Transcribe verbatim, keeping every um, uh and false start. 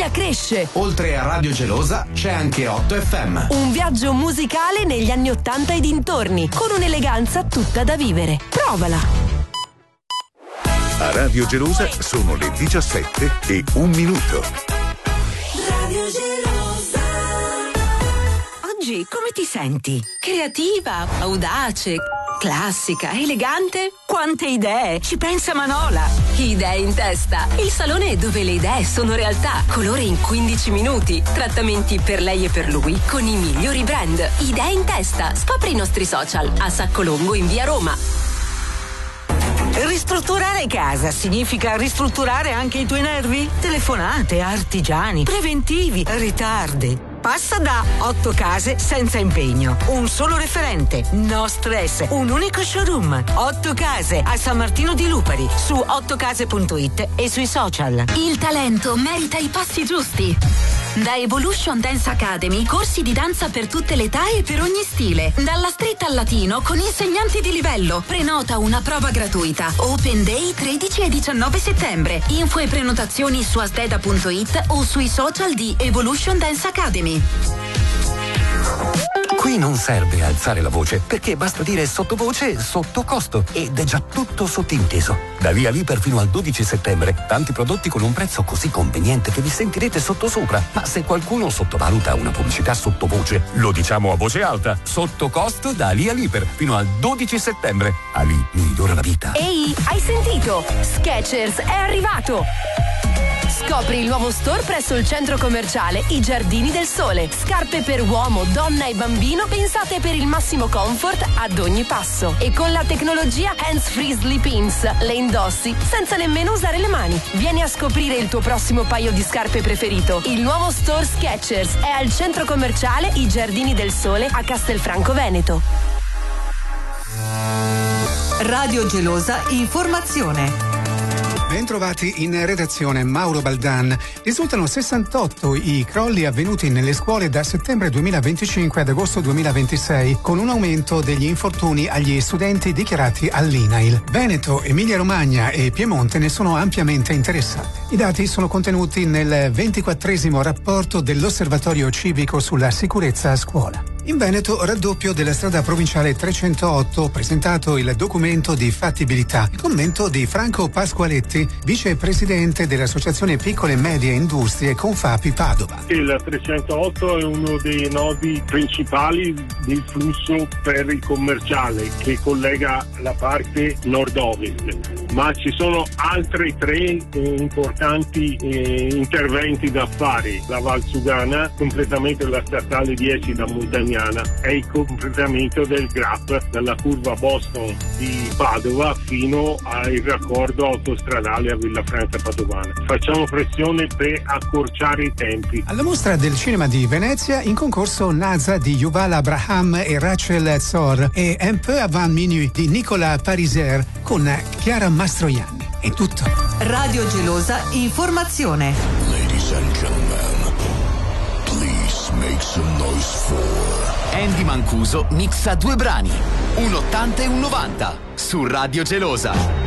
famiglia cresce. Oltre a Radio Gelosa c'è anche otto F M. Un viaggio musicale negli anni ottanta e dintorni, con un'eleganza tutta da vivere. Provala. A Radio Gelosa sono le diciassette e un minuto. Radio Gelosa. Oggi come ti senti? Creativa, audace, classica, elegante? Quante idee! Ci pensa Manola! Idee in testa. Il salone dove le idee sono realtà. Colore in quindici minuti. Trattamenti per lei e per lui con i migliori brand. Idee in testa. Scopri i nostri social a Saccolongo in via Roma. Ristrutturare casa significa ristrutturare anche i tuoi nervi? Telefonate, artigiani, preventivi, ritardi. Passa da otto case senza impegno. Un solo referente, no stress, un unico showroom. otto case a San Martino di Lupari, su otto case punto it e sui social. Il talento merita i passi giusti. Da Evolution Dance Academy, corsi di danza per tutte le età e per ogni stile. Dalla street al latino con insegnanti di livello. Prenota una prova gratuita. Open Day tredici e diciannove settembre. Info e prenotazioni su asdeda punto it o sui social di Evolution Dance Academy. Qui non serve alzare la voce, perché basta dire sottovoce sotto costo ed è già tutto sottinteso. Da Via Liper fino al dodici settembre, tanti prodotti con un prezzo così conveniente che vi sentirete sottosopra. Ma se qualcuno sottovaluta una pubblicità sottovoce, lo diciamo a voce alta: sotto costo da Via Liper fino al dodici settembre. Ali migliora la vita. Ehi, hai sentito? Skechers è arrivato! Scopri il nuovo store presso il centro commerciale I Giardini del Sole. Scarpe per uomo, donna e bambino pensate per il massimo comfort ad ogni passo. E con la tecnologia Hands Free Sleep Ins le indossi senza nemmeno usare le mani. Vieni a scoprire il tuo prossimo paio di scarpe preferito. Il nuovo store Skechers è al centro commerciale I Giardini del Sole a Castelfranco Veneto. Radio Gelosa Informazione. Bentrovati in redazione, Mauro Baldan. Risultano sessantotto i crolli avvenuti nelle scuole da settembre duemilaventicinque ad agosto duemilaventisei, con un aumento degli infortuni agli studenti dichiarati all'I N A I L. Veneto, Emilia-Romagna e Piemonte ne sono ampiamente interessati. I dati sono contenuti nel ventiquattresimo rapporto dell'Osservatorio Civico sulla sicurezza a scuola. In Veneto, raddoppio della strada provinciale trecentootto, presentato il documento di fattibilità. Il commento di Franco Pasqualetti, vicepresidente dell'Associazione Piccole e Medie Industrie Confapi Padova. Il trecentootto è uno dei nodi principali del flusso per il commerciale che collega la parte nord-ovest, ma ci sono altri tre eh, importanti eh, interventi da fare. La Valsugana, completamento della statale dieci da Montagnana, e il completamento del G R A P dalla curva Boston di Padova fino al raccordo autostradale a Villafranca Padovana. Facciamo pressione per accorciare i tempi. Alla mostra del cinema di Venezia, in concorso Naza di Yuval Abraham e Rachel Zor e Un peu avant minuit di Nicolas Pariser con Chiara Mastroianni. È tutto. Radio Gelosa Informazione. Ladies and gentlemen, please make some noise for Andy Mancuso mixa due brani, un ottanta e un novanta, su Radio Gelosa.